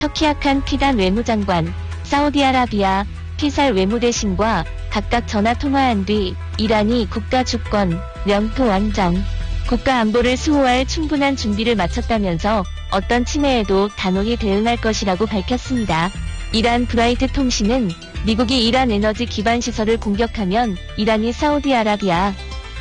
터키 하칸 피단 외무장관, 사우디아라비아 피살 외무대신과 각각 전화통화한 뒤 이란이 국가 주권, 영토 완전, 국가 안보를 수호할 충분한 준비를 마쳤다면서 어떤 침해에도 단호히 대응할 것이라고 밝혔습니다. 이란 브라이트 통신은 미국이 이란 에너지 기반 시설을 공격하면 이란이 사우디아라비아,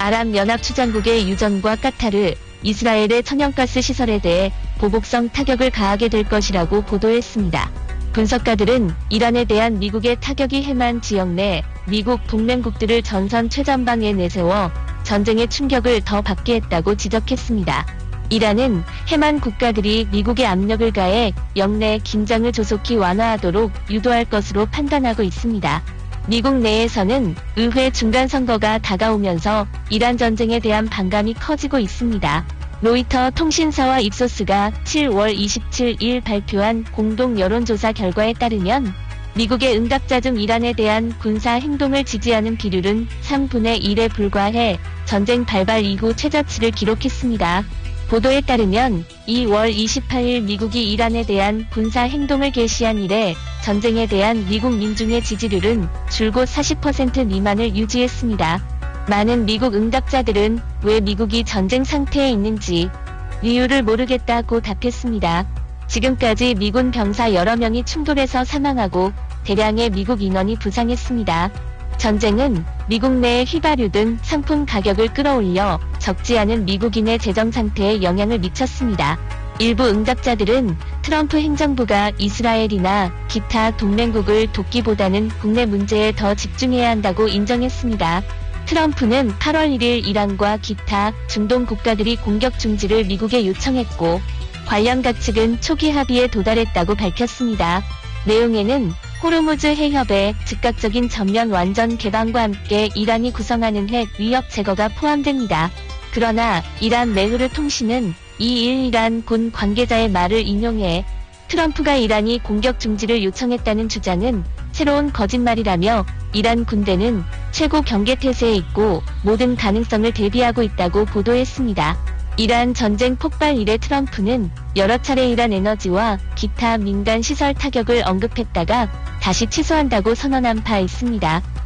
아랍연합주장국의 유전과 카타르, 이스라엘의 천연가스 시설에 대해 보복성 타격을 가하게 될 것이라고 보도했습니다. 분석가들은 이란에 대한 미국의 타격이 해만 지역 내 미국 동맹국들을 전선 최전방에 내세워 전쟁의 충격을 더 받게 했다고 지적했습니다. 이란은 해만 국가들이 미국의 압력을 가해 영내 긴장을 조속히 완화하도록 유도할 것으로 판단하고 있습니다. 미국 내에서는 의회 중간선거가 다가오면서 이란 전쟁에 대한 반감이 커지고 있습니다. 로이터 통신사와 입소스가 7월 27일 발표한 공동 여론조사 결과에 따르면 미국의 응답자 중 이란에 대한 군사 행동을 지지하는 비율은 3분의 1에 불과해 전쟁 발발 이후 최저치를 기록했습니다. 보도에 따르면 2월 28일 미국이 이란에 대한 군사 행동을 개시한 이래 전쟁에 대한 미국 민중의 지지율은 줄곧 40% 미만을 유지했습니다. 많은 미국 응답자들은 왜 미국이 전쟁 상태에 있는지 이유를 모르겠다고 답했습니다. 지금까지 미군 병사 여러 명이 충돌해서 사망하고 대량의 미국 인원이 부상했습니다. 전쟁은 미국 내의 휘발유 등 상품 가격을 끌어올려 적지 않은 미국인의 재정 상태에 영향을 미쳤습니다. 일부 응답자들은 트럼프 행정부가 이스라엘이나 기타 동맹국을 돕기보다는 국내 문제에 더 집중해야 한다고 인정했습니다. 트럼프는 8월 1일 이란과 기타 중동 국가들이 공격 중지를 미국에 요청했고 관련 측은 초기 합의에 도달했다고 밝혔습니다. 내용에는 호르무즈 해협의 즉각적인 전면 완전 개방과 함께 이란이 구성하는 핵 위협 제거가 포함됩니다. 그러나 이란 메흐르 통신은 2일 이란 군 관계자의 말을 인용해 트럼프가 이란이 공격 중지를 요청했다는 주장은 새로운 거짓말이라며 이란 군대는 최고 경계태세에 있고 모든 가능성을 대비하고 있다고 보도했습니다. 이란 전쟁 폭발 이래 트럼프는 여러 차례 이란 에너지와 기타 민간 시설 타격을 언급했다가 다시 취소한다고 선언한 바 있습니다.